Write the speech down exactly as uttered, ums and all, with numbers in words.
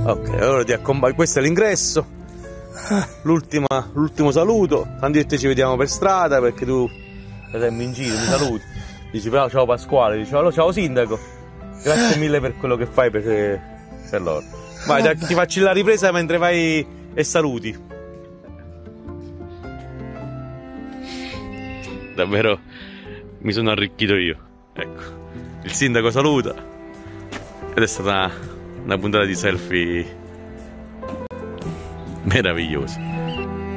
Ok, allora ti accompagno. Questo è l'ingresso. L'ultimo saluto. Tanto ci vediamo per strada perché tu sei in giro, mi saluti. Dici ciao Pasquale, dici ciao sindaco. Grazie mille per quello che fai per, per loro. Vai, dai, ti faccio la ripresa mentre vai e saluti. Davvero mi sono arricchito io. Ecco, il sindaco saluta. Ed è stata una, una puntata di selfie meravigliosa.